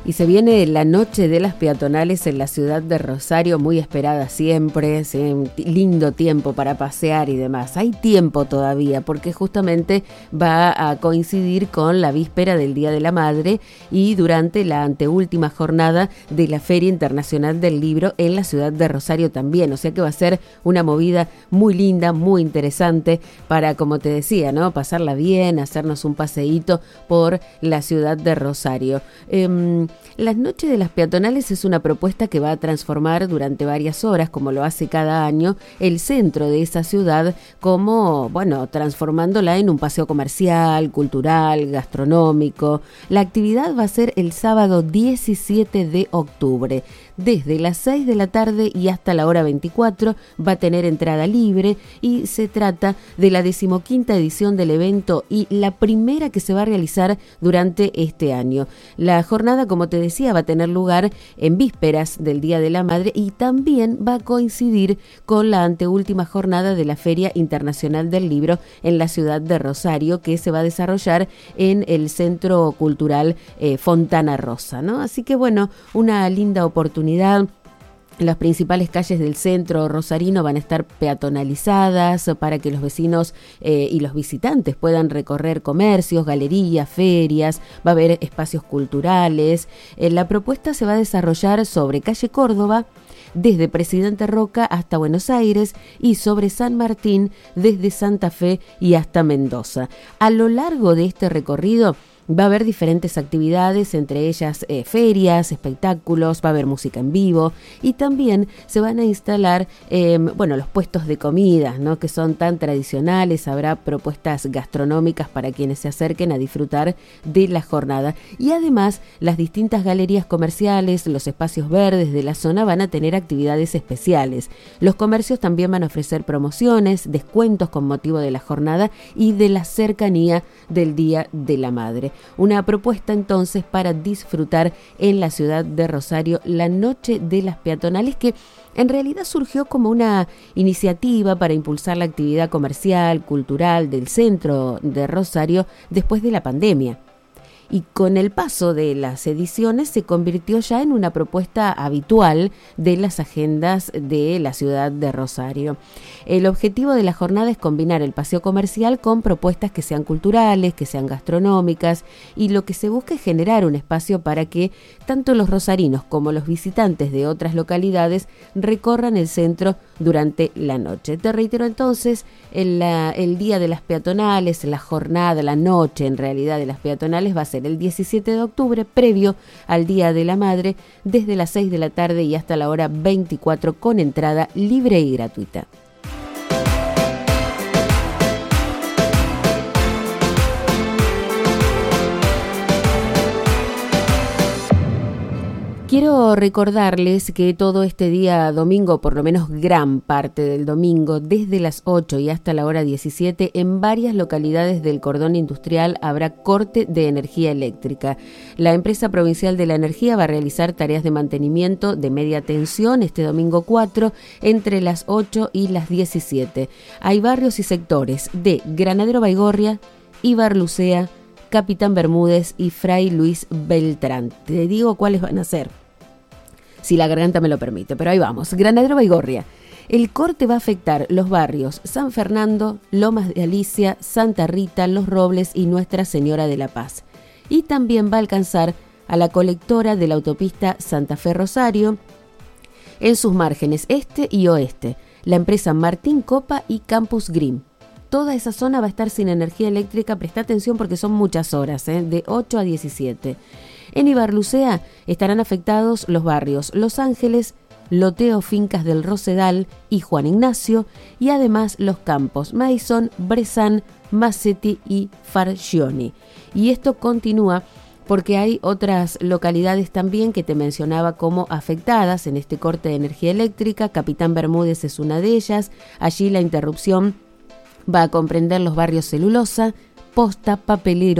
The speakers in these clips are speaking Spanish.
Y se viene la noche de las peatonales en la ciudad de Rosario, muy esperada siempre, ¿sí? Lindo tiempo para pasear y demás. Hay tiempo todavía porque justamente va a coincidir con la víspera del Día de la Madre y durante la anteúltima jornada de la Feria Internacional del Libro en la ciudad de Rosario también. O sea que va a ser una movida muy linda, muy interesante para, como te decía, ¿no? Pasarla bien, hacernos un paseíto por la ciudad de Rosario. Las noches de las peatonales es una propuesta que va a transformar durante varias horas, como lo hace cada año, el centro de esa ciudad, como, bueno, transformándola en un paseo comercial, cultural, gastronómico. La actividad va a ser el sábado 17 de octubre. Desde las 6 de la tarde y hasta la hora 24 va a tener entrada libre y se trata de la 15ª edición del evento y la primera que se va a realizar durante este año. La jornada, como te decía, va a tener lugar en vísperas del Día de la Madre y también va a coincidir con la anteúltima jornada de la Feria Internacional del Libro en la ciudad de Rosario, que se va a desarrollar en el Centro Cultural Fontana Rosa, ¿no? Así que bueno, una linda oportunidad. Las principales calles del centro rosarino van a estar peatonalizadas para que los vecinos y los visitantes puedan recorrer comercios, galerías, ferias, va a haber espacios culturales. La propuesta se va a desarrollar sobre calle Córdoba, desde Presidente Roca hasta Buenos Aires y sobre San Martín desde Santa Fe y hasta Mendoza. A lo largo de este recorrido va a haber diferentes actividades, entre ellas ferias, espectáculos, va a haber música en vivo y también se van a instalar los puestos de comida, ¿no? Que son tan tradicionales. Habrá propuestas gastronómicas para quienes se acerquen a disfrutar de la jornada. Y además las distintas galerías comerciales, los espacios verdes de la zona van a tener actividades especiales. Los comercios también van a ofrecer promociones, descuentos con motivo de la jornada y de la cercanía del Día de la Madre. Una propuesta entonces para disfrutar en la ciudad de Rosario la noche de las peatonales, que en realidad surgió como una iniciativa para impulsar la actividad comercial, cultural del centro de Rosario después de la pandemia. Y con el paso de las ediciones se convirtió ya en una propuesta habitual de las agendas de la ciudad de Rosario. El objetivo de la jornada es combinar el paseo comercial con propuestas que sean culturales, que sean gastronómicas, y lo que se busca es generar un espacio para que tanto los rosarinos como los visitantes de otras localidades recorran el centro durante la noche. Te reitero entonces, el día de las peatonales, la jornada, la noche en realidad de las peatonales va a ser el 17 de octubre, previo al Día de la Madre, desde las 6 de la tarde y hasta la hora 24, con entrada libre y gratuita. Quiero recordarles que todo este día domingo, por lo menos gran parte del domingo, desde las 8 y hasta la hora 17, en varias localidades del cordón industrial habrá corte de energía eléctrica. La empresa provincial de la energía va a realizar tareas de mantenimiento de media tensión este domingo 4 entre las 8 y las 17. Hay barrios y sectores de Granadero Baigorria, Ibar Lucea, Capitán Bermúdez y Fray Luis Beltrán. Te digo cuáles van a ser, si la garganta me lo permite, pero ahí vamos. Granadero Baigorria. El corte va a afectar los barrios San Fernando, Lomas de Alicia, Santa Rita, Los Robles y Nuestra Señora de la Paz. Y también va a alcanzar a la colectora de la autopista Santa Fe Rosario en sus márgenes este y oeste, la empresa Martín Copa y Campus Green. Toda esa zona va a estar sin energía eléctrica. Presta atención porque son muchas horas, de 8 a 17. En Ibarlucea estarán afectados los barrios Los Ángeles, Loteo Fincas del Rosedal y Juan Ignacio, y además los campos Maison, Bressan, Macetti y Fargioni. Y esto continúa porque hay otras localidades también que te mencionaba como afectadas en este corte de energía eléctrica. Capitán Bermúdez es una de ellas. Allí la interrupción va a comprender los barrios Celulosa, Posta, Papelero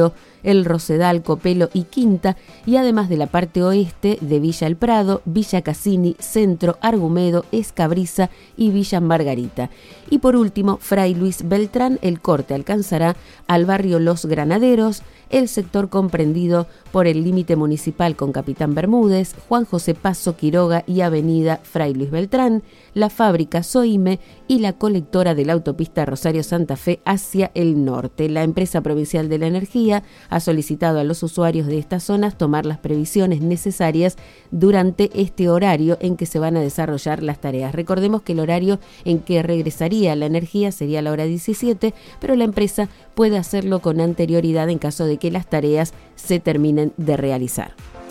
El Rosedal, Copelo y Quinta, y además de la parte oeste de Villa El Prado, Villa Cassini, Centro, Argumedo, Escabriza y Villa Margarita. Y por último, Fray Luis Beltrán, el corte alcanzará al barrio Los Granaderos, el sector comprendido por el límite municipal con Capitán Bermúdez, Juan José Paso Quiroga y Avenida Fray Luis Beltrán, la fábrica Soime y la colectora de la autopista Rosario-Santa Fe hacia el norte. La empresa provincial de la energía ha solicitado a los usuarios de estas zonas tomar las previsiones necesarias durante este horario en que se van a desarrollar las tareas. Recordemos que el horario en que regresaría la energía sería la hora 17, pero la empresa puede hacerlo con anterioridad en caso de que las tareas se terminen de realizar.